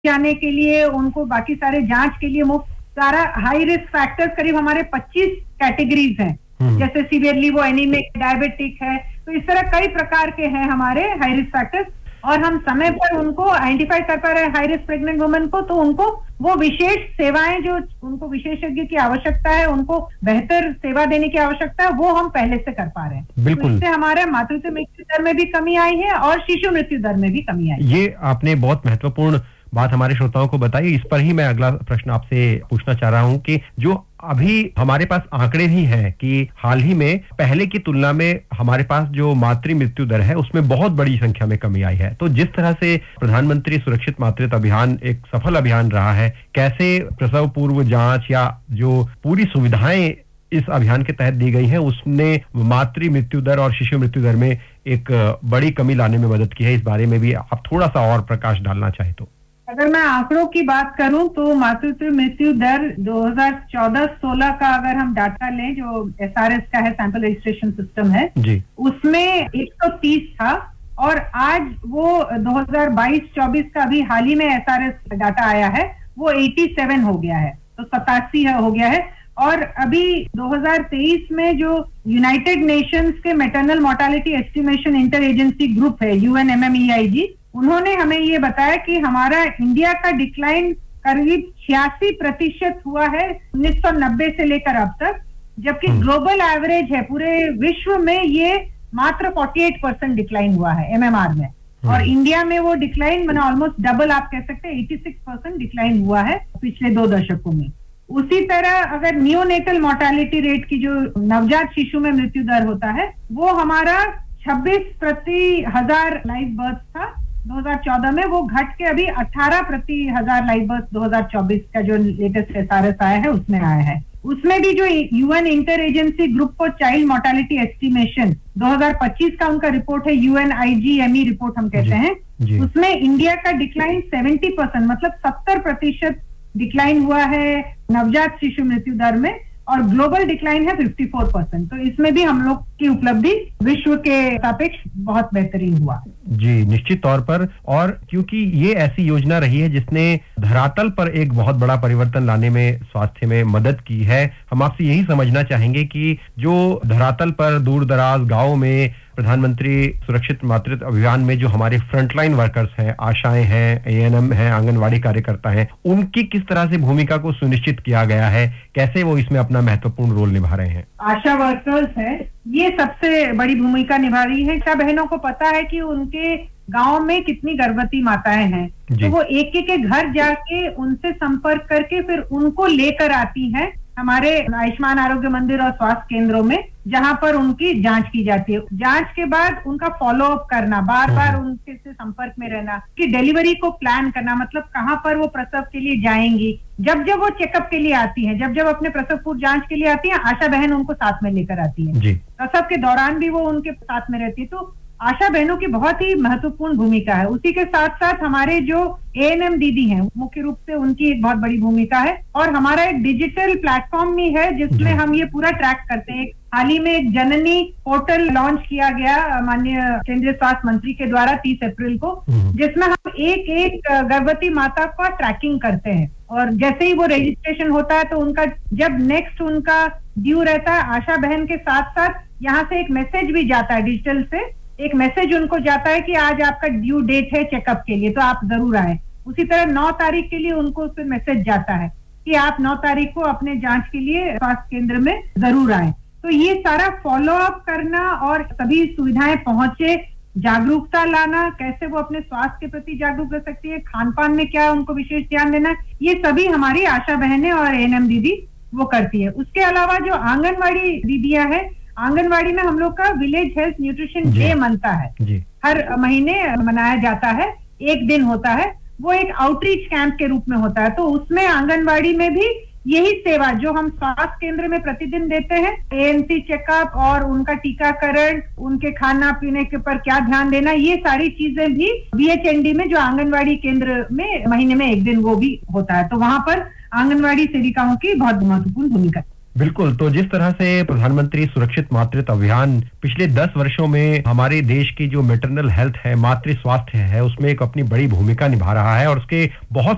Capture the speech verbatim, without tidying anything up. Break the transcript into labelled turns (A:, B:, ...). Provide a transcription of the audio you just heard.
A: जाने के लिए, उनको बाकी सारे जांच के लिए मुफ्त, सारा हाई रिस्क फैक्टर्स करीब हमारे पच्चीस कैटेगरीज हैं, जैसे सीवियरली वो एनीमिक, डायबिटिक है, तो इस तरह कई प्रकार के हैं हमारे हाई रिस्क फैक्टर्स, और हम समय पर उनको आइडेंटिफाई कर पा रहे हैं हाई रिस्क प्रेग्नेंट वुमेन को, तो उनको वो विशेष सेवाएं जो उनको विशेषज्ञ की आवश्यकता है, उनको बेहतर सेवा देने की आवश्यकता है, वो हम पहले से कर पा रहे हैं।
B: बिल्कुल।
A: तो इससे हमारे मातृत्व मृत्यु दर में भी कमी आई है और शिशु मृत्यु दर में भी कमी आई।
B: ये आपने बहुत महत्वपूर्ण बात हमारे श्रोताओं को बताई। इस पर ही मैं अगला प्रश्न आपसे पूछना चाह रहा हूं कि जो अभी हमारे पास आंकड़े भी हैं कि हाल ही में पहले की तुलना में हमारे पास जो मातृ मृत्यु दर है उसमें बहुत बड़ी संख्या में कमी आई है, तो जिस तरह से प्रधानमंत्री सुरक्षित मातृत्व अभियान एक सफल अभियान रहा है, कैसे प्रसव पूर्व जांच या जो पूरी सुविधाएं इस अभियान के तहत दी गई हैं उसने मातृ मृत्यु दर और शिशु मृत्यु दर में एक बड़ी कमी लाने में मदद की है, इस बारे में भी आप थोड़ा सा और प्रकाश डालना चाहे तो।
A: अगर मैं आंकड़ों की बात करूं तो मातृत्व मृत्यु दर दो हज़ार चौदह सोलह का अगर हम डाटा लें, जो एसआरएस का है, सैंपल रजिस्ट्रेशन सिस्टम है जी, उसमें एक सौ तीस था, और आज वो दो हज़ार बाईस चौबीस का अभी हाल ही में एसआरएस डाटा आया है, वो सत्तासी हो गया है, तो सतासी हो गया है। और अभी दो हज़ार तेईस में जो यूनाइटेड नेशंस के maternal mortality estimation inter agency group है, यूएनएमएमईआईजी, उन्होंने हमें ये बताया कि हमारा इंडिया का डिक्लाइन करीब छियासी प्रतिशत हुआ है उन्नीस सौ नब्बे से लेकर अब तक, जबकि ग्लोबल एवरेज है पूरे विश्व में ये मात्र अड़तालीस परसेंट डिक्लाइन हुआ है एमएमआर में, और इंडिया में वो डिक्लाइन मैंने ऑलमोस्ट डबल आप कह सकते हैं छियासी परसेंट डिक्लाइन हुआ है पिछले दो दशकों में। उसी तरह अगर नियोनेटल मोर्टालिटी रेट की जो नवजात शिशु में मृत्यु दर होता है, वो हमारा छब्बीस प्रति हजार लाइव बर्थ था दो हज़ार चौदह में, वो घट के अभी अठारह प्रति हजार लाइव बर्थ दो हज़ार चौबीस का जो लेटेस्ट एसआरएस आया है उसमें आया है। उसमें भी जो UN inter agency group for child mortality estimation दो हज़ार पच्चीस का उनका रिपोर्ट है, यूएनआईजीएमई रिपोर्ट हम कहते हैं, उसमें इंडिया का डिक्लाइन सत्तर परसेंट मतलब सत्तर प्रतिशत डिक्लाइन हुआ है नवजात शिशु मृत्यु दर में, और ग्लोबल डिक्लाइन है चौवन परसेंट, तो इसमें भी हम लोग की उपलब्धि विश्व के सापेक्ष बहुत बेहतरीन हुआ।
B: जी निश्चित तौर पर, और क्योंकि ये ऐसी योजना रही है जिसने धरातल पर एक बहुत बड़ा परिवर्तन लाने में स्वास्थ्य में मदद की है, हम आपसे यही समझना चाहेंगे कि जो धरातल पर दूर दराज गाँव में प्रधानमंत्री सुरक्षित मातृत्व अभियान में जो हमारे फ्रंटलाइन वर्कर्स हैं, आशाएं हैं, एएनएम हैं, आंगनवाड़ी कार्यकर्ता हैं, उनकी किस तरह से भूमिका को सुनिश्चित किया गया है, कैसे वो इसमें अपना महत्वपूर्ण रोल निभा रहे हैं?
A: आशा वर्कर्स है, ये सबसे बड़ी भूमिका निभा रही है। सब बहनों को पता है कि उनके गांव में कितनी गर्भवती माताएं हैं, तो वो एक एक के घर जाके उनसे संपर्क करके फिर उनको लेकर आती हैं हमारे आयुष्मान आरोग्य मंदिर और स्वास्थ्य केंद्रों में, जहां पर उनकी जांच की जाती है। जांच के बाद उनका फॉलो अप करना, बार बार उनके से संपर्क में रहना, कि डिलीवरी को प्लान करना, मतलब कहां पर वो प्रसव के लिए जाएंगी। जब जब वो चेकअप के लिए आती हैं, जब जब अपने प्रसव पूर्व जांच के लिए आती हैं, आशा बहन उनको साथ में लेकर आती है। प्रसव के दौरान भी वो उनके साथ में रहती है, तो आशा बहनों की बहुत ही महत्वपूर्ण भूमिका है। उसी के साथ साथ हमारे जो एएनएम दीदी हैं, मुख्य रूप से उनकी एक बहुत बड़ी भूमिका है, और हमारा एक डिजिटल प्लेटफॉर्म भी है जिसमें हम ये पूरा ट्रैक करते हैं। हाल ही में एक जननी पोर्टल लॉन्च किया गया माननीय केंद्रीय स्वास्थ्य मंत्री के द्वारा तीस अप्रैल को, जिसमें हम एक एक गर्भवती माता का ट्रैकिंग करते हैं, और जैसे ही वो रजिस्ट्रेशन होता है तो उनका जब नेक्स्ट उनका ड्यू रहता है, आशा बहन के साथ साथ यहाँ से एक मैसेज भी जाता है, डिजिटल से एक मैसेज उनको जाता है कि आज आपका ड्यू डेट है चेकअप के लिए, तो आप जरूर आए। उसी तरह नौ तारीख के लिए उनको फिर मैसेज जाता है कि आप नौ तारीख को अपने जांच के लिए स्वास्थ्य केंद्र में जरूर आए। तो ये सारा फॉलो अप करना और सभी सुविधाएं पहुंचे, जागरूकता लाना, कैसे वो अपने स्वास्थ्य के प्रति जागरूक रह सकती है, खान पान में क्या उनको विशेष ध्यान देना, ये सभी हमारी आशा बहनें और एएनएम दीदी वो करती है। उसके अलावा जो आंगनवाड़ी दीदियां हैं, आंगनवाड़ी में हम लोग का विलेज हेल्थ न्यूट्रिशन डे मनता है, हर महीने मनाया जाता है, एक दिन होता है, वो एक आउटरीच कैंप के रूप में होता है। तो उसमें आंगनवाड़ी में भी यही सेवा जो हम स्वास्थ्य केंद्र में प्रतिदिन देते हैं, एएनसी चेकअप और उनका टीकाकरण, उनके खाना पीने के पर क्या ध्यान देना, ये सारी चीजें भी बीएचएनडी में जो आंगनवाड़ी केंद्र में महीने में एक दिन वो भी होता है। तो वहां पर आंगनवाड़ी सेविकाओं की बहुत महत्वपूर्ण भूमिका है।
B: बिल्कुल, तो जिस तरह से प्रधानमंत्री सुरक्षित मातृत्व अभियान पिछले दस वर्षों में हमारे देश की जो मैटरनल हेल्थ है, मातृ स्वास्थ्य है, उसमें एक अपनी बड़ी भूमिका निभा रहा है और उसके बहुत